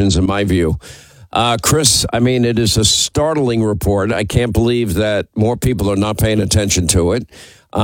institutions, in my view. Chris, I mean, it is a startling report. I can't believe that more people are not paying attention to it.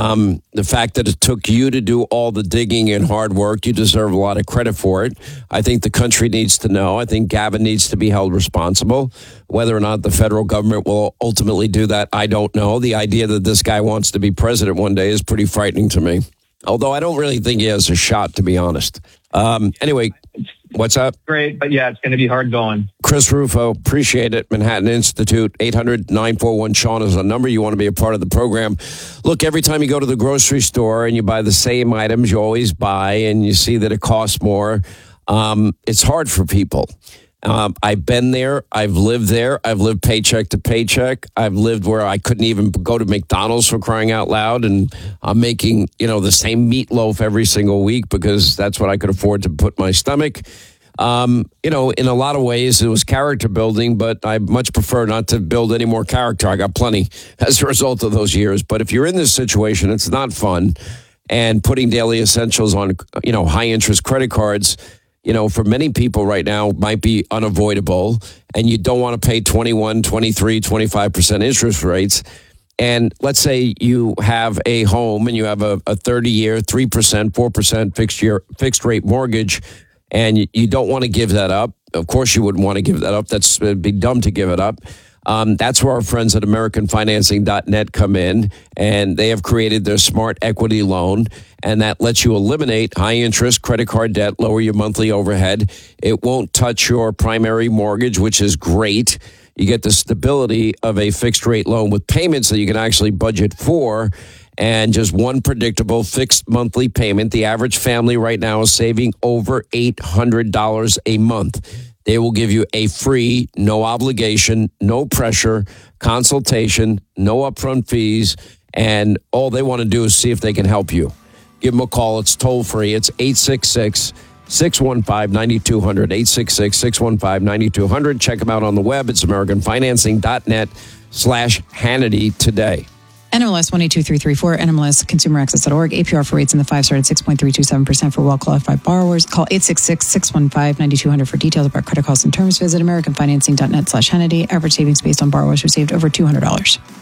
The fact that it took you to do all the digging and hard work, you deserve a lot of credit for it. I think the country needs to know. I think Gavin needs to be held responsible. Whether or not the federal government will ultimately do that, I don't know. The idea that this guy wants to be president one day is pretty frightening to me. Although I don't really think he has a shot, to be honest. Anyway, what's up? Great, but yeah, it's going to be hard going. Chris Rufo, appreciate it. Manhattan Institute, 800-941-SEAN is the number. You want to be a part of the program. Look, every time you go to the grocery store and you buy the same items you always buy and you see that it costs more, it's hard for people. I've been there. I've lived there. I've lived paycheck to paycheck. I've lived where I couldn't even go to McDonald's, for crying out loud. And I'm making, the same meatloaf every single week because that's what I could afford to put in my stomach. In a lot of ways, it was character building, but I much prefer not to build any more character. I got plenty as a result of those years. But if you're in this situation, it's not fun. And putting daily essentials on, high interest credit cards, for many people right now might be unavoidable, and you don't want to pay 21, 23, 25% interest rates. And let's say you have a home and you have a 30-year, 3%, 4% fixed rate mortgage, and you don't want to give that up. Of course you wouldn't want to give that up. It'd be dumb to give it up. That's where our friends at AmericanFinancing.net come in, and they have created their Smart Equity Loan, and that lets you eliminate high-interest credit card debt, lower your monthly overhead. It won't touch your primary mortgage, which is great. You get the stability of a fixed-rate loan with payments that you can actually budget for, and just one predictable fixed monthly payment. The average family right now is saving over $800 a month. They will give you a free, no obligation, no pressure consultation, no upfront fees, and all they want to do is see if they can help you. Give them a call. It's toll free. It's 866-615-9200, 866-615-9200. Check them out on the web. It's AmericanFinancing.net/Hannity today. NMLS 122334, NMLS ConsumerAccess.org. APR for rates in the 5-star at 6.327% for well-qualified borrowers. Call 866-615-9200 for details about credit costs and terms. Visit AmericanFinancing.net/Hannity. Average savings based on borrowers who saved over $200.